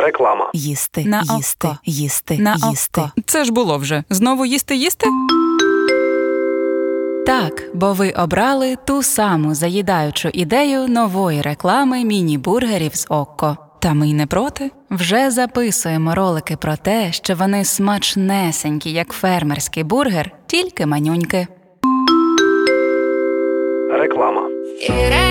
Реклама. Їсти, На їсти, око. їсти, На їсти. око. Це ж було вже. Знову їсти? Так, бо ви обрали ту саму заїдаючу ідею нової реклами міні-бургерів з Окко. Та ми й не проти. Вже записуємо ролики про те, що вони смачнесенькі, як фермерський бургер, тільки манюньки. Реклама.